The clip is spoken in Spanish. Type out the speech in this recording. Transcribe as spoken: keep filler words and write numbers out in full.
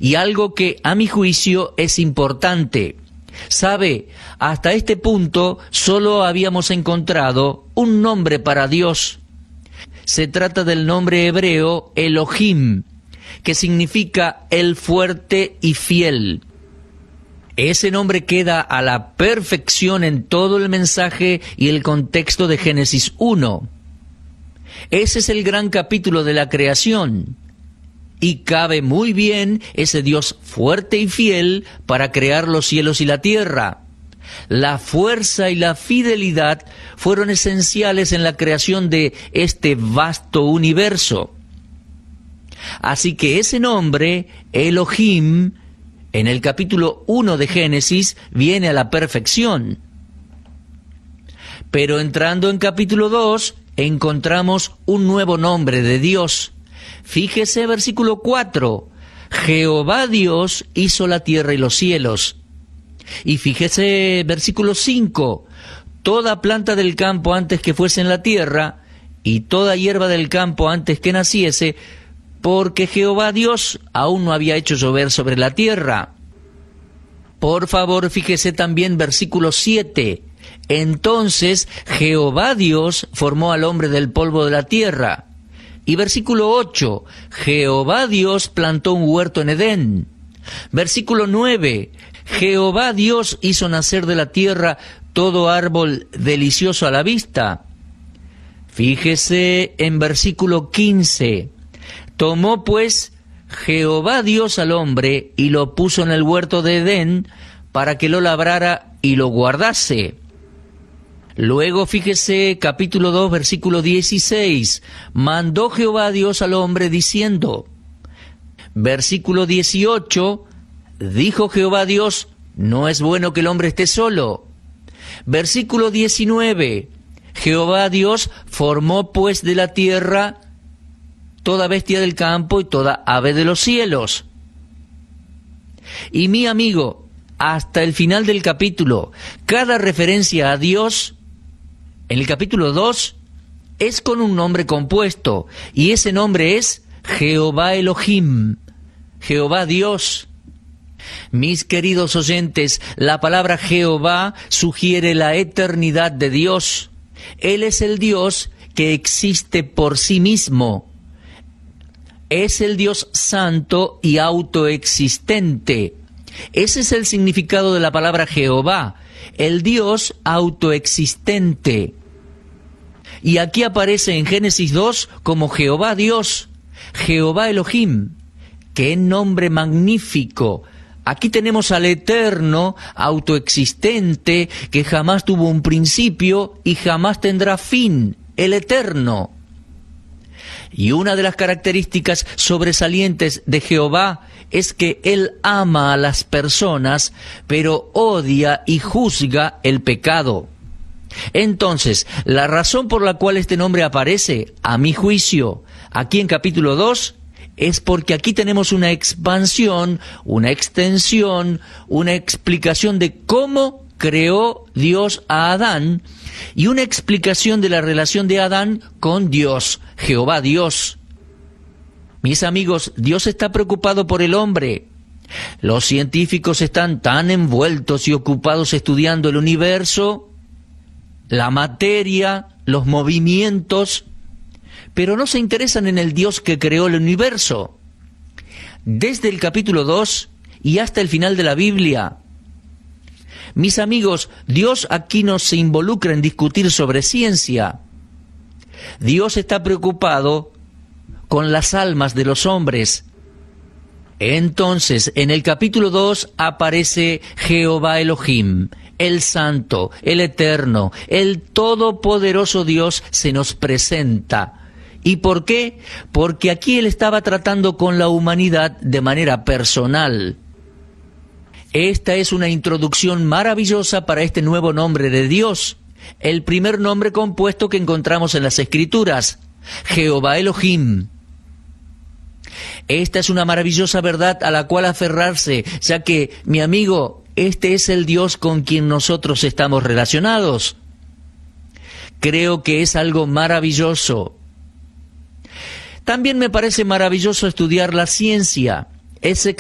y algo que a mi juicio es importante. Sabe, hasta este punto solo habíamos encontrado un nombre para Dios. Se trata del nombre hebreo Elohim, que significa el fuerte y fiel. Ese nombre queda a la perfección en todo el mensaje y el contexto de Génesis uno. Ese es el gran capítulo de la creación. Y cabe muy bien ese Dios fuerte y fiel para crear los cielos y la tierra. La fuerza y la fidelidad fueron esenciales en la creación de este vasto universo. Así que ese nombre, Elohim, en el capítulo uno de Génesis, viene a la perfección. Pero entrando en capítulo dos, encontramos un nuevo nombre de Dios. Fíjese versículo cuatro, Jehová Dios hizo la tierra y los cielos. Y fíjese versículo cinco, toda planta del campo antes que fuese en la tierra, y toda hierba del campo antes que naciese, porque Jehová Dios aún no había hecho llover sobre la tierra. Por favor, fíjese también versículo siete, entonces Jehová Dios formó al hombre del polvo de la tierra. Y versículo ocho, Jehová Dios plantó un huerto en Edén. Versículo nueve, Jehová Dios hizo nacer de la tierra todo árbol delicioso a la vista. Fíjese en versículo quince, tomó pues Jehová Dios al hombre y lo puso en el huerto de Edén para que lo labrara y lo guardase. Luego fíjese capítulo dos versículo dieciséis, mandó Jehová Dios al hombre diciendo. Versículo dieciocho, dijo Jehová Dios, no es bueno que el hombre esté solo. Versículo diecinueve, Jehová Dios formó pues de la tierra toda bestia del campo y toda ave de los cielos. Y mi amigo, hasta el final del capítulo, cada referencia a Dios en el capítulo dos es con un nombre compuesto, y ese nombre es Jehová Elohim, Jehová Dios. Mis queridos oyentes, la palabra Jehová sugiere la eternidad de Dios. Él es el Dios que existe por sí mismo. Es el Dios santo y autoexistente. Ese es el significado de la palabra Jehová, el Dios autoexistente. Y aquí aparece en Génesis dos como Jehová Dios, Jehová Elohim. ¡Qué nombre magnífico! Aquí tenemos al eterno, autoexistente, que jamás tuvo un principio y jamás tendrá fin, el eterno. Y una de las características sobresalientes de Jehová es que Él ama a las personas, pero odia y juzga el pecado. Entonces, la razón por la cual este nombre aparece, a mi juicio, aquí en capítulo dos, es porque aquí tenemos una expansión, una extensión, una explicación de cómo creó Dios a Adán y una explicación de la relación de Adán con Dios, Jehová Dios. Mis amigos, Dios está preocupado por el hombre. Los científicos están tan envueltos y ocupados estudiando el universo, la materia, los movimientos, pero no se interesan en el Dios que creó el universo. Desde el capítulo dos y hasta el final de la Biblia, mis amigos, Dios aquí no se involucra en discutir sobre ciencia. Dios está preocupado con las almas de los hombres. Entonces, en el capítulo dos aparece Jehová Elohim, el Santo, el Eterno, el Todopoderoso Dios se nos presenta. ¿Y por qué? Porque aquí Él estaba tratando con la humanidad de manera personal. Esta es una introducción maravillosa para este nuevo nombre de Dios, el primer nombre compuesto que encontramos en las Escrituras, Jehová Elohim. Esta es una maravillosa verdad a la cual aferrarse, ya que, mi amigo, este es el Dios con quien nosotros estamos relacionados. Creo que es algo maravilloso. También me parece maravilloso estudiar la ciencia. Es